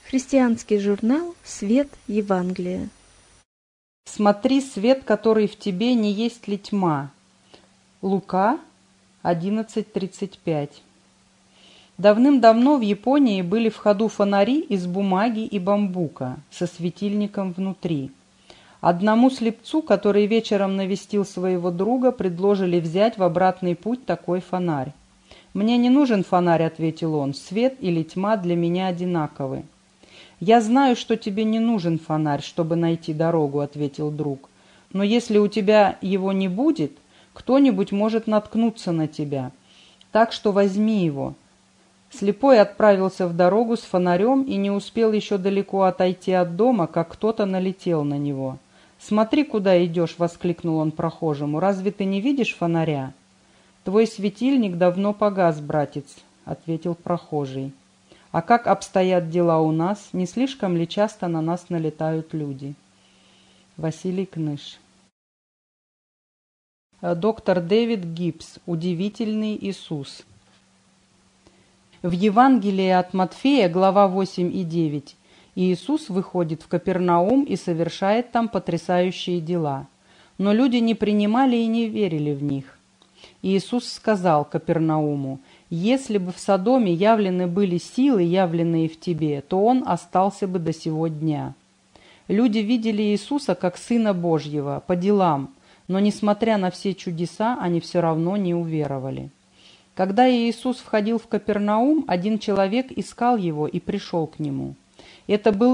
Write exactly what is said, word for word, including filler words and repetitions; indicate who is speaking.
Speaker 1: Христианский журнал «Свет Евангелия».
Speaker 2: Смотри, свет, который в тебе, не есть ли тьма. Лука одиннадцать тридцать пять. Давным-давно в Японии были в ходу фонари из бумаги и бамбука со светильником внутри. Одному слепцу, который вечером навестил своего друга, предложили взять в обратный путь такой фонарь. «Мне не нужен фонарь», — ответил он, — «свет или тьма для меня одинаковы». «Я знаю, что тебе не нужен фонарь, чтобы найти дорогу», — ответил друг. «Но если у тебя его не будет, кто-нибудь может наткнуться на тебя. Так что возьми его». Слепой отправился в дорогу с фонарем и не успел еще далеко отойти от дома, как кто-то налетел на него. «Смотри, куда идешь!» — воскликнул он прохожему. «Разве ты не видишь фонаря?» «Твой светильник давно погас, братец», — ответил прохожий. «А как обстоят дела у нас? Не слишком ли часто на нас налетают люди?» Василий Кныш. Доктор Дэвид Гибс. Удивительный Иисус. В Евангелии от Матфея, глава восемь и девять, Иисус выходит в Капернаум и совершает там потрясающие дела. Но люди не принимали и не верили в них. Иисус сказал Капернауму: «Если бы в Содоме явлены были силы, явленные в тебе, то он остался бы до сего дня». Люди видели Иисуса как Сына Божьего по делам, но, несмотря на все чудеса, они все равно не уверовали. Когда Иисус входил в Капернаум, один человек искал его и пришел к нему. Это был